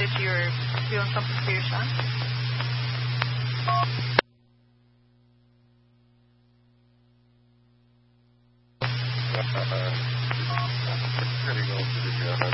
that you're doing something for your son? Pretty well, to be honest.